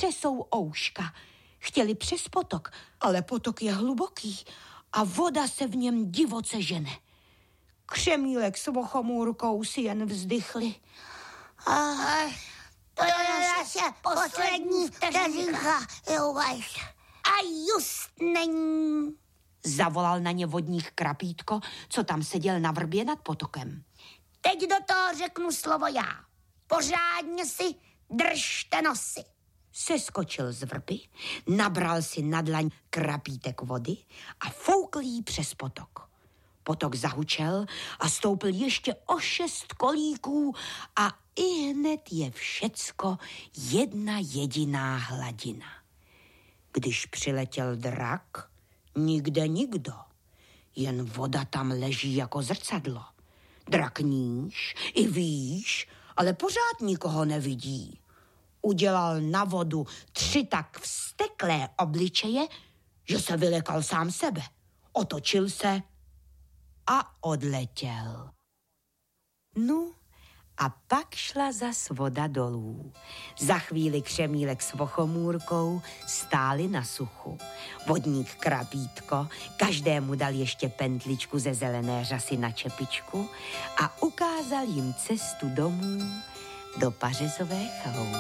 třesou ouška. Chtěli přes potok, ale potok je hluboký a voda se v něm divoce žene. Křemílek s Vochomůrkou si jen vzdychli. To je naše poslední vteřinka, Juvajš. A just není. Zavolal na ně vodník Krapítko, co tam seděl na vrbě nad potokem. Teď do toho řeknu slovo já. Pořádně si držte nosy. Seskočil z vrby, nabral si na dlaň krapítek vody a foukl jí přes potok. Potok zahučel a stoupil ještě o 6 kolíků a ihned je všecko jedna jediná hladina. Když přiletěl drak, nikde nikdo, jen voda tam leží jako zrcadlo. Drak níž i výš, ale pořád nikoho nevidí. Udělal na vodu 3 tak vzteklé obličeje, že se vylekal sám sebe. Otočil se a odletěl. No a pak šla zas voda dolů. Za chvíli Křemílek s Vochomůrkou stáli na suchu. Vodník Krapítko každému dal ještě pentličku ze zelené řasy na čepičku a ukázal jim cestu domů do Pařezové chaloupy.